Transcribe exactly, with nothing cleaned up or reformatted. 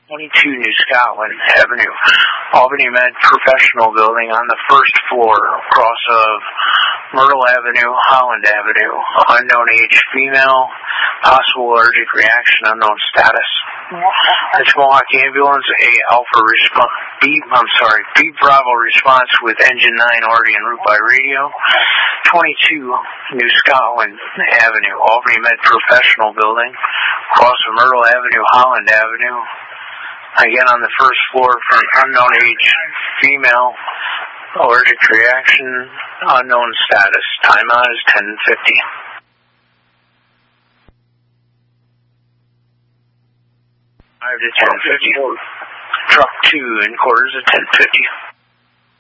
twenty-two New Scotland Avenue, Albany Med Professional Building on the first floor, across of Myrtle Avenue, Holland Avenue. Unknown age female, possible allergic reaction, unknown status. It's Mohawk Ambulance, A Alpha response, B, I'm sorry, B Bravo response with engine nine already en route by radio. twenty-two New Scotland Avenue, Albany Med Professional Building, across of Myrtle Avenue, Holland Avenue. Again on the first floor for an unknown age female, allergic reaction, unknown status. Time out is ten fifty. five to ten fifty. Truck two in quarters at ten fifty.